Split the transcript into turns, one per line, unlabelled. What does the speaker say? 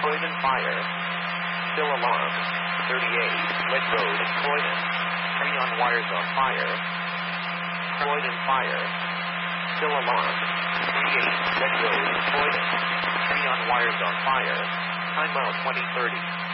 Croydon fire. Still alarm. 38, Wet Road, Croydon. Tree on wires on fire. Croydon fire. Still alarm. 38, Wet Road, Croydon. Tree on wires on fire. Time out 2030.